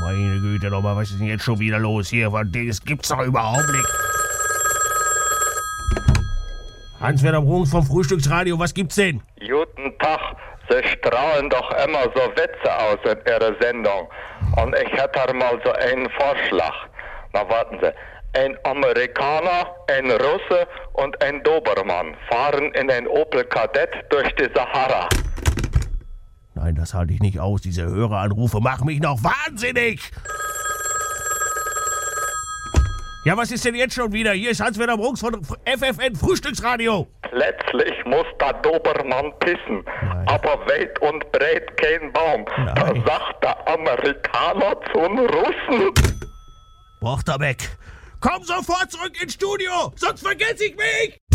Meine Güte nochmal, was ist denn jetzt schon wieder los hier? Das gibt's doch überhaupt nicht. Hans-Werner Bruns vom Frühstücksradio, was gibt's denn? Guten Tag, Sie strahlen doch immer so Witze aus in Ihrer Sendung. Und ich hätte mal so einen Vorschlag. Na warten Sie. Ein Amerikaner, ein Russe und ein Dobermann fahren in ein Opel Kadett durch die Sahara. Nein, das halte ich nicht aus. Diese Höreranrufe machen mich noch wahnsinnig. Ja, was ist denn jetzt schon wieder? Hier ist Hans-Werner Bruns von FFN Frühstücksradio. Plötzlich muss der Dobermann pissen, Nein. aber weit und breit kein Baum. Nein. Da sagt der Amerikaner zum Russen. Brochterbeck, komm sofort zurück ins Studio, sonst vergesse ich mich!